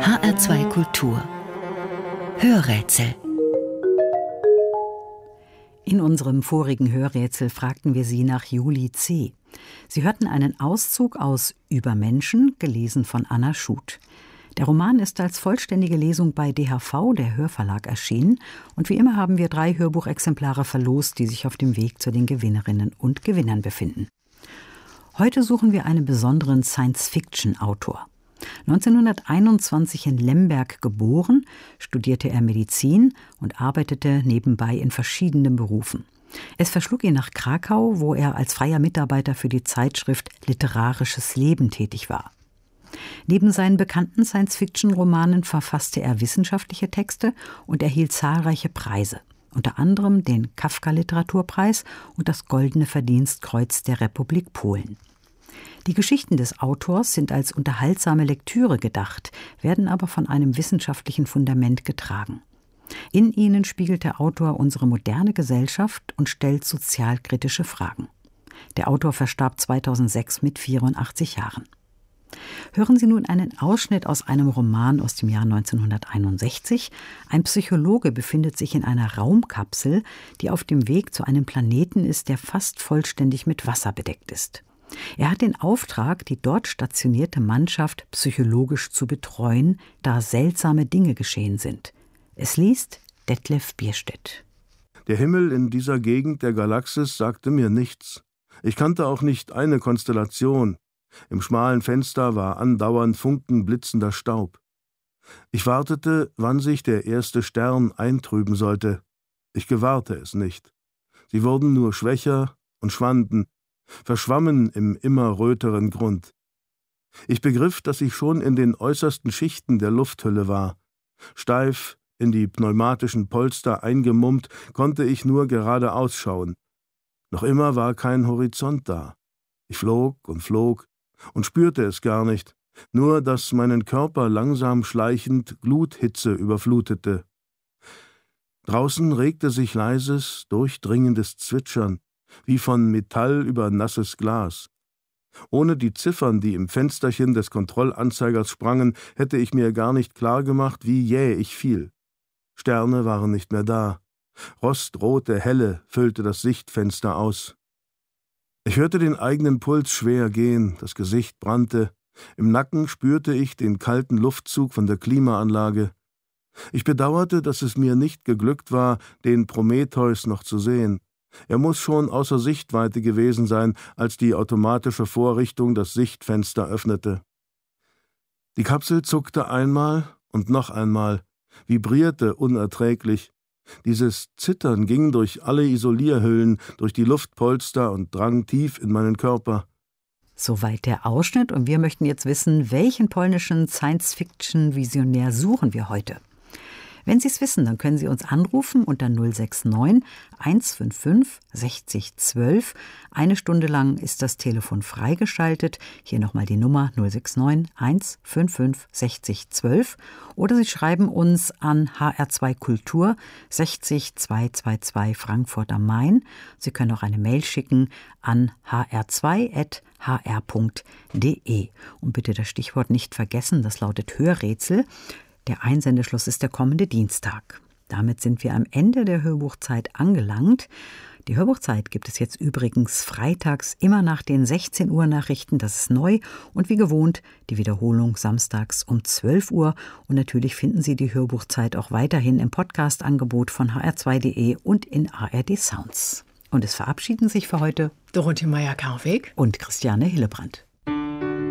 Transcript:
HR2 Kultur Hörrätsel. In unserem vorigen Hörrätsel fragten wir Sie nach Julie C. Sie hörten einen Auszug aus Übermenschen, gelesen von Anna Schut. Der Roman ist als vollständige Lesung bei DHV, der Hörverlag, erschienen. Und wie immer haben wir 3 Hörbuchexemplare verlost, die sich auf dem Weg zu den Gewinnerinnen und Gewinnern befinden. Heute suchen wir einen besonderen Science-Fiction-Autor. 1921 in Lemberg geboren, studierte er Medizin und arbeitete nebenbei in verschiedenen Berufen. Es verschlug ihn nach Krakau, wo er als freier Mitarbeiter für die Zeitschrift Literarisches Leben tätig war. Neben seinen bekannten Science-Fiction-Romanen verfasste er wissenschaftliche Texte und erhielt zahlreiche Preise, unter anderem den Kafka-Literaturpreis und das Goldene Verdienstkreuz der Republik Polen. Die Geschichten des Autors sind als unterhaltsame Lektüre gedacht, werden aber von einem wissenschaftlichen Fundament getragen. In ihnen spiegelt der Autor unsere moderne Gesellschaft und stellt sozialkritische Fragen. Der Autor verstarb 2006 mit 84 Jahren. Hören Sie nun einen Ausschnitt aus einem Roman aus dem Jahr 1961. Ein Psychologe befindet sich in einer Raumkapsel, die auf dem Weg zu einem Planeten ist, der fast vollständig mit Wasser bedeckt ist. Er hat den Auftrag, die dort stationierte Mannschaft psychologisch zu betreuen, da seltsame Dinge geschehen sind. Es liest Detlef Bierstedt. Der Himmel in dieser Gegend der Galaxis sagte mir nichts. Ich kannte auch nicht eine Konstellation. Im schmalen Fenster war andauernd funkenblitzender Staub. Ich wartete, wann sich der erste Stern eintrüben sollte. Ich gewahrte es nicht. Sie wurden nur schwächer und schwanden, verschwammen im immer röteren Grund. Ich begriff, dass ich schon in den äußersten Schichten der Lufthülle war. Steif in die pneumatischen Polster eingemummt, konnte ich nur geradeaus schauen. Noch immer war kein Horizont da. Ich flog und spürte es gar nicht, nur dass meinen Körper langsam schleichend Gluthitze überflutete. Draußen regte sich leises, durchdringendes Zwitschern, wie von Metall über nasses Glas. Ohne die Ziffern, die im Fensterchen des Kontrollanzeigers sprangen, hätte ich mir gar nicht klar gemacht, wie jäh ich fiel. Sterne waren nicht mehr da. Rostrote Helle füllte das Sichtfenster aus. Ich hörte den eigenen Puls schwer gehen, das Gesicht brannte. Im Nacken spürte ich den kalten Luftzug von der Klimaanlage. Ich bedauerte, dass es mir nicht geglückt war, den Prometheus noch zu sehen. Er muss schon außer Sichtweite gewesen sein, als die automatische Vorrichtung das Sichtfenster öffnete. Die Kapsel zuckte einmal und noch einmal, vibrierte unerträglich. Dieses Zittern ging durch alle Isolierhüllen, durch die Luftpolster und drang tief in meinen Körper. Soweit der Ausschnitt, und wir möchten jetzt wissen, welchen polnischen Science-Fiction-Visionär suchen wir heute? Wenn Sie es wissen, dann können Sie uns anrufen unter 069 155 60 12. Eine Stunde lang ist das Telefon freigeschaltet. Hier nochmal die Nummer 069 155 60 12. Oder Sie schreiben uns an HR2 Kultur 60 222 Frankfurt am Main. Sie können auch eine Mail schicken an hr2@hr.de. Und bitte das Stichwort nicht vergessen, das lautet Hörrätsel. Der Einsendeschluss ist der kommende Dienstag. Damit sind wir am Ende der Hörbuchzeit angelangt. Die Hörbuchzeit gibt es jetzt übrigens freitags immer nach den 16 Uhr Nachrichten, das ist neu. Und wie gewohnt die Wiederholung samstags um 12 Uhr. Und natürlich finden Sie die Hörbuchzeit auch weiterhin im Podcast-Angebot von hr2.de und in ARD Sounds. Und es verabschieden sich für heute Dorothee Meier-Karweg und Christiane Hillebrand.